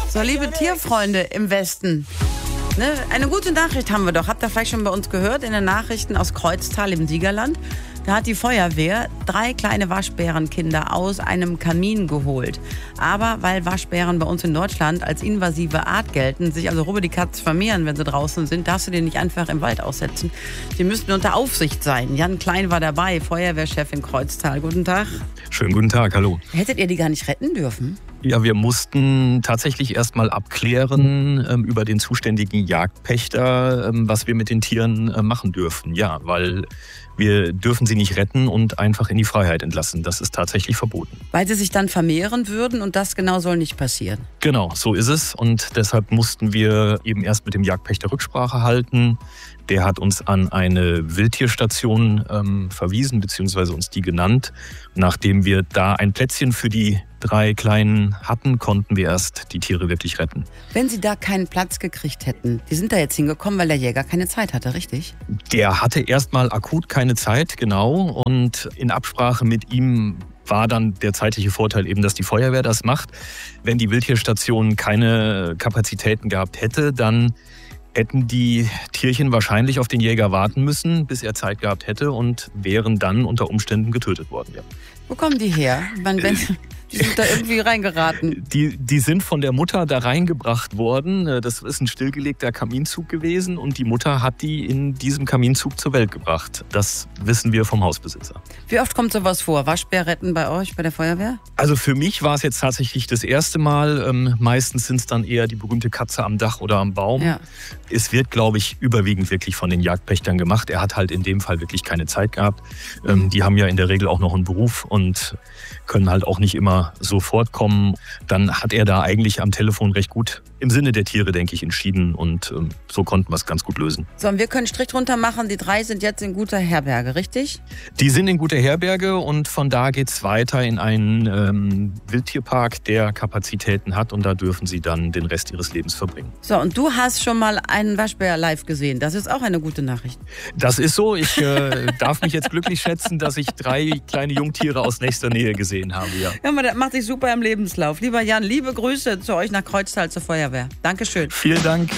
So, liebe Tierfreunde im Westen, ne, eine gute Nachricht haben wir doch. Habt ihr vielleicht schon bei uns gehört in den Nachrichten aus Kreuztal im Siegerland? Da hat die Feuerwehr 3 kleine Waschbärenkinder aus einem Kamin geholt. Aber weil Waschbären bei uns in Deutschland als invasive Art gelten, sich also rüber die Katz vermehren, wenn sie draußen sind, darfst du die nicht einfach im Wald aussetzen. Die müssten unter Aufsicht sein. Jan Klein war dabei, Feuerwehrchef in Kreuztal. Guten Tag. Schönen guten Tag, hallo. Hättet ihr die gar nicht retten dürfen? Ja, wir mussten tatsächlich erstmal abklären über den zuständigen Jagdpächter, was wir mit den Tieren machen dürfen. Ja, weil wir dürfen sie nicht retten und einfach in die Freiheit entlassen. Das ist tatsächlich verboten. Weil sie sich dann vermehren würden und das genau soll nicht passieren. Genau, so ist es. Und deshalb mussten wir eben erst mit dem Jagdpächter Rücksprache halten. Der hat uns an eine Wildtierstation verwiesen, beziehungsweise uns die genannt. Nachdem wir da ein Plätzchen für die 3 Kleinen hatten, konnten wir erst die Tiere wirklich retten. Wenn Sie da keinen Platz gekriegt hätten, die sind da jetzt hingekommen, weil der Jäger keine Zeit hatte, richtig? Der hatte erstmal akut keine Zeit, genau. Und in Absprache mit ihm war dann der zeitliche Vorteil eben, dass die Feuerwehr das macht. Wenn die Wildtierstation keine Kapazitäten gehabt hätte, dann hätten die Tierchen wahrscheinlich auf den Jäger warten müssen, bis er Zeit gehabt hätte und wären dann unter Umständen getötet worden. Ja. Wo kommen die her? Die sind da irgendwie reingeraten. Die sind von der Mutter da reingebracht worden. Das ist ein stillgelegter Kaminzug gewesen und die Mutter hat die in diesem Kaminzug zur Welt gebracht. Das wissen wir vom Hausbesitzer. Wie oft kommt sowas vor? Waschbär retten bei euch, bei der Feuerwehr? Also für mich war es jetzt tatsächlich das erste Mal. Meistens sind es dann eher die berühmte Katze am Dach oder am Baum. Ja. Es wird, glaube ich, überwiegend wirklich von den Jagdpächtern gemacht. Er hat halt in dem Fall wirklich keine Zeit gehabt. Die haben ja in der Regel auch noch einen Beruf und können halt auch nicht immer sofort kommen. Dann hat er da eigentlich am Telefon recht gut im Sinne der Tiere, denke ich, entschieden und so konnten wir es ganz gut lösen. So, und wir können Strich drunter machen, die 3 sind jetzt in guter Herberge, richtig? Die sind in guter Herberge und von da geht es weiter in einen Wildtierpark, der Kapazitäten hat und da dürfen sie dann den Rest ihres Lebens verbringen. So, und du hast schon mal einen Waschbär live gesehen. Das ist auch eine gute Nachricht. Das ist so. Ich darf mich jetzt glücklich schätzen, dass ich 3 kleine Jungtiere aus nächster Nähe gesehen habe. Ja, das macht sich super im Lebenslauf. Lieber Jan, liebe Grüße zu euch nach Kreuztal zur Feuerwehr. Dankeschön. Vielen Dank.